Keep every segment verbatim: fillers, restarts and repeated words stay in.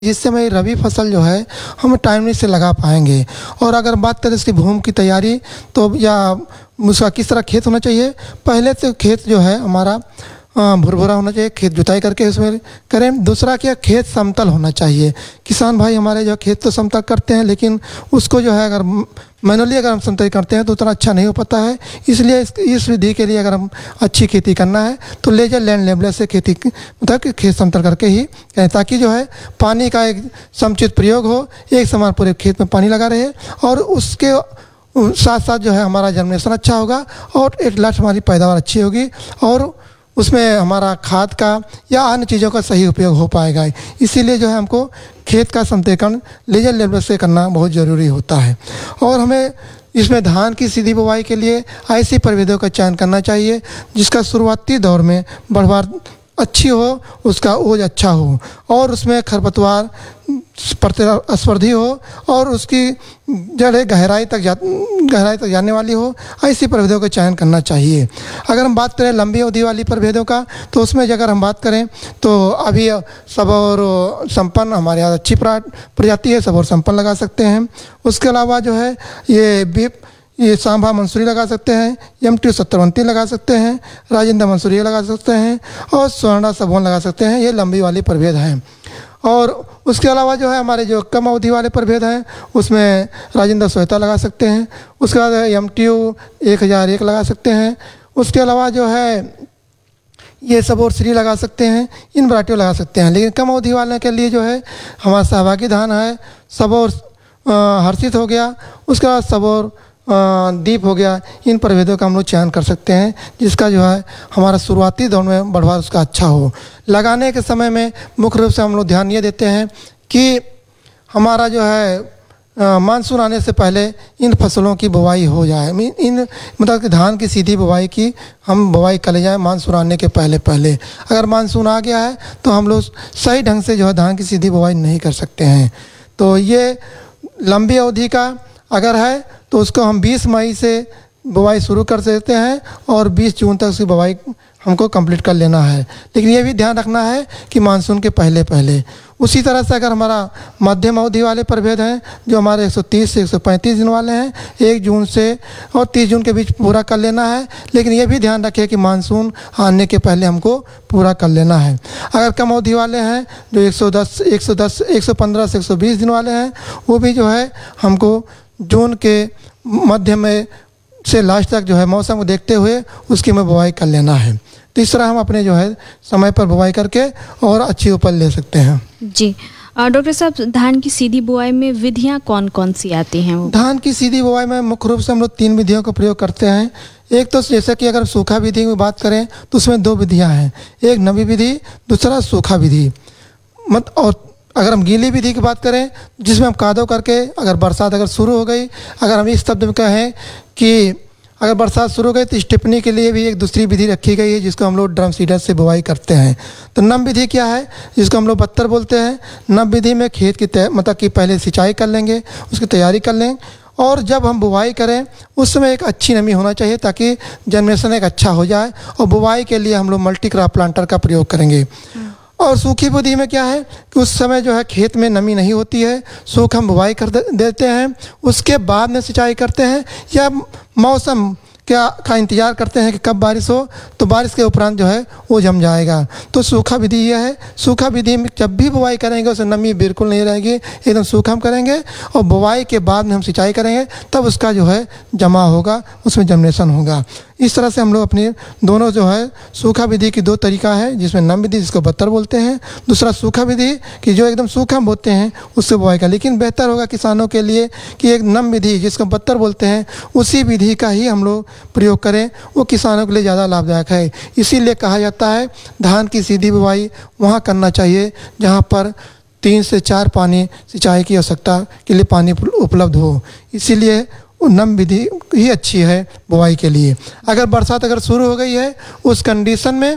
जिससे हमारी रबी फसल जो है हम टाइमली से लगा पाएंगे। और अगर बात करें इसकी भूमि की तैयारी तो या उसका किस तरह खेत होना चाहिए, पहले तो खेत जो है हमारा भुरभुरा होना चाहिए, खेत जुताई करके उसमें करें। दूसरा क्या, खेत समतल होना चाहिए। किसान भाई हमारे जो खेत तो समतल करते हैं, लेकिन उसको जो है अगर मैनुअली अगर हम समतल करते हैं तो उतना अच्छा नहीं हो पाता है। इसलिए इस, इस विधि के लिए अगर हम अच्छी खेती करना है तो लेजर लैंड लेवलर से खेती मतलब कि खेत समतल करके ही करें, ताकि जो है पानी का एक समुचित प्रयोग हो, एक समान पूरे खेत में पानी लगा रहे और उसके साथ साथ जो है हमारा जर्मिनेशन अच्छा होगा और एट लास्ट हमारी पैदावार अच्छी होगी और उसमें हमारा खाद का या अन्य चीज़ों का सही उपयोग हो पाएगा। इसीलिए जो है हमको खेत का समतलीकरण लेजर लेवल से करना बहुत ज़रूरी होता है। और हमें इसमें धान की सीधी बुवाई के लिए ऐसी प्रभेदों का चयन करना चाहिए जिसका शुरुआती दौर में बढ़वार अच्छी हो, उसका ओज अच्छा हो और उसमें खरपतवार प्रतिस्पर्धी हो और उसकी जड़ें गहराई तक जा गहराई तक जाने वाली हो, ऐसी प्रभेदों का चयन करना चाहिए। अगर हम बात करें लंबी अवधि वाली प्रभेदों का तो उसमें अगर हम बात करें तो अभी सबौर संपन्न हमारे यहाँ अच्छी प्रजाति है, सबौर संपन्न लगा सकते हैं। उसके अलावा जो है ये बीप ये सांभा मंसूरी लगा सकते हैं, एम टी सत्तरवंती लगा सकते हैं, राजेंद्र मंसूरी लगा सकते हैं और स्वर्णा सबोन लगा सकते हैं। ये लंबी वाली प्रभेद हैं। और उसके अलावा जो है हमारे जो कम अवधि वाले प्रभेद हैं उसमें राजेंद्र श्वेता लगा सकते हैं। उसके बाद एम टी यू एक हज़ार एक लगा सकते हैं। उसके अलावा जो है ये सबौर श्री लगा सकते हैं, इन वैरायटियों लगा सकते हैं। लेकिन कम अवधि वाले के लिए जो है हमारा सहभागी धान है, सबौर हर्षित हो गया, उसके बाद सबौर दीप हो गया। इन प्रभेदों का हम लोग चयन कर सकते हैं जिसका जो है हमारा शुरुआती दौर में बढ़वार उसका अच्छा हो। लगाने के समय में मुख्य रूप से हम लोग ध्यान ये देते हैं कि हमारा जो है मानसून आने से पहले इन फसलों की बुवाई हो जाए। इन मतलब कि धान की सीधी बुवाई की हम बुवाई कर ले जाएँ मानसून आने के पहले पहले। अगर मानसून आ गया है तो हम लोग सही ढंग से जो है धान की सीधी बुवाई नहीं कर सकते हैं। तो ये लंबी अवधि का अगर है तो उसको हम बीस मई से बुवाई शुरू कर देते हैं और बीस जून तक उसकी बुवाई हमको कंप्लीट कर लेना है। लेकिन ये भी ध्यान रखना है कि मानसून के पहले पहले। उसी तरह से अगर हमारा मध्यम अवधि वाले प्रभेद हैं जो हमारे एक सौ तीस से एक सौ पैंतीस दिन वाले हैं, एक जून से और तीस जून के बीच पूरा कर लेना है। लेकिन ये भी ध्यान रखें कि मानसून आने के पहले हमको पूरा कर लेना है। अगर कम अवधि वाले हैं जो एक सौ दस एक सौ दस एक सौ पंद्रह से एक सौ बीस दिन वाले हैं, वो भी जो है हमको जून के मध्य में से लास्ट तक जो है मौसम को देखते हुए उसकी में बुवाई कर लेना है। तो इस तरह हम अपने जो है समय पर बुवाई करके और अच्छी उपज ले सकते हैं। जी डॉक्टर साहब, धान की सीधी बुआई में विधियां कौन कौन सी आती हैं? वो धान की सीधी बुआई में मुख्य रूप से हम लोग तीन विधियों का प्रयोग करते हैं। एक तो जैसे कि अगर सूखा विधि की बात करें तो उसमें दो विधियाँ हैं, एक नमी विधि, दूसरा सूखा विधि। मत और अगर हम गीली विधि की बात करें जिसमें हम कादो करके अगर बरसात अगर शुरू हो गई, अगर हम इस शब्द में कहें कि अगर बरसात शुरू हो गई तो स्टिपनी के लिए भी एक दूसरी विधि रखी गई है जिसको हम लोग ड्रम सीडर से बुवाई करते हैं। तो नम विधि क्या है जिसको हम लोग बत्तर बोलते हैं। नम विधि में खेत की मतलब कि पहले सिंचाई कर लेंगे, उसकी तैयारी कर लें और जब हम बुवाई करें उस समय एक अच्छी नमी होना चाहिए ताकि जर्मिनेशन एक अच्छा हो जाए। और बुवाई के लिए हम लोग मल्टी क्रॉप प्लांटर का प्रयोग करेंगे। और सूखी विधि में क्या है कि उस समय जो है खेत में नमी नहीं होती है, सूख हम बुवाई कर दे, देते हैं, उसके बाद में सिंचाई करते हैं या मौसम क्या का इंतज़ार करते हैं कि कब बारिश हो, तो बारिश के उपरांत जो है वो जम जाएगा। तो सूखा विधि यह है। सूखा विधि में जब भी बुवाई करेंगे उसमें नमी बिल्कुल नहीं रहेगी, एकदम सूखा हम करेंगे और बुवाई के बाद में हम सिंचाई करेंगे तब उसका जो है जमा होगा, उसमें जर्मिनेशन होगा। इस तरह से हम लोग अपनी दोनों जो है सूखा विधि की दो तरीका है, जिसमें नम विधि जिसको बत्तर बोलते हैं, दूसरा सूखा विधि कि जो एकदम सूखा हम बोते हैं उससे बुआई का। लेकिन बेहतर होगा किसानों के लिए कि एक नम विधि जिसको बत्तर बोलते हैं उसी विधि का ही हम लोग प्रयोग करें, वो किसानों के लिए ज़्यादा लाभदायक है। इसीलिए कहा जाता है धान की सीधी बुआई वहाँ करना चाहिए जहाँ पर तीन से चार पानी सिंचाई की आवश्यकता के लिए पानी उपलब्ध हो। इसीलिए नम विधि ही अच्छी है बुवाई के लिए। अगर बरसात अगर शुरू हो गई है उस कंडीशन में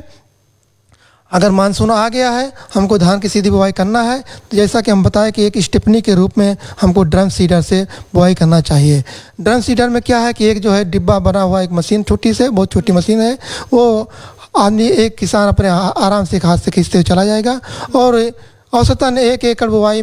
अगर मानसून आ गया है हमको धान की सीधी बुवाई करना है तो जैसा कि हम बताएं कि एक स्टिपनी के रूप में हमको ड्रम सीडर से बुवाई करना चाहिए। ड्रम सीडर में क्या है कि एक जो है डिब्बा बना हुआ एक मशीन छोटी से बहुत छोटी मशीन है, वो आदमी एक किसान अपने आराम से एक हाथ से खींचते हुए चला जाएगा और औसतन एक एकड़ बुवाई